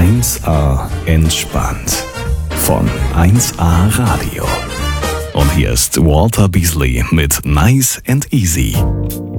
1A entspannt von 1A Radio. Und hier ist Walter Beasley mit Nice and Easy.